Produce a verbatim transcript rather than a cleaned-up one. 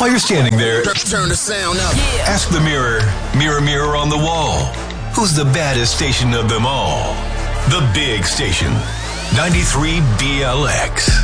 While you're standing there, turn the sound up. Yeah. ask the mirror, mirror, mirror on the wall, who's the baddest station of them all? The Big Station, ninety-three B L X.